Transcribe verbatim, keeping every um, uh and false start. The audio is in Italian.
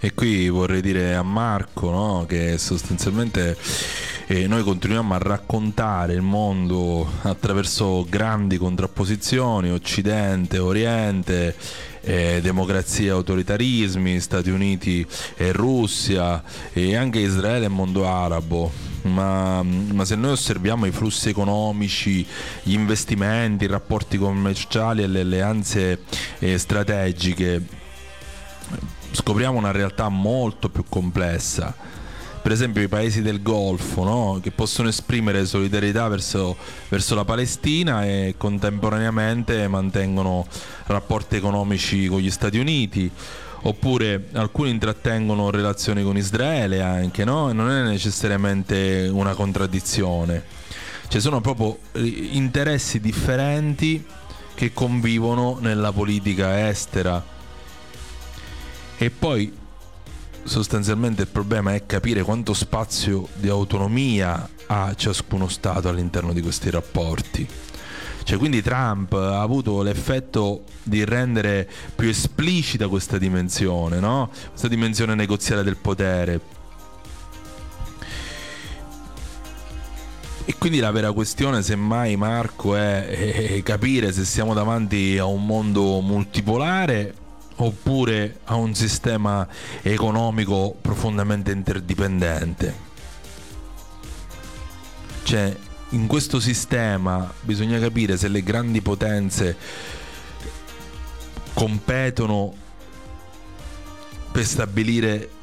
E qui vorrei dire a Marco, no, che sostanzialmente eh, noi continuiamo a raccontare il mondo attraverso grandi contrapposizioni, Occidente, Oriente, eh, democrazia e autoritarismi, Stati Uniti e Russia, e anche Israele e mondo arabo. Ma, ma se noi osserviamo i flussi economici, gli investimenti, i rapporti commerciali e le alleanze eh, strategiche, scopriamo una realtà molto più complessa. Per esempio i paesi del Golfo, no? Che possono esprimere solidarietà verso, verso la Palestina e contemporaneamente mantengono rapporti economici con gli Stati Uniti, oppure alcuni intrattengono relazioni con Israele anche, no? E non è necessariamente una contraddizione. Ci sono proprio interessi differenti che convivono nella politica estera. E poi sostanzialmente il problema è capire quanto spazio di autonomia ha ciascuno Stato all'interno di questi rapporti. Cioè, quindi Trump ha avuto l'effetto di rendere più esplicita questa dimensione, no? Questa dimensione negoziale del potere. E quindi la vera questione, semmai, Marco, è, è capire se siamo davanti a un mondo multipolare oppure a un sistema economico profondamente interdipendente. Cioè, in questo sistema bisogna capire se le grandi potenze competono per stabilire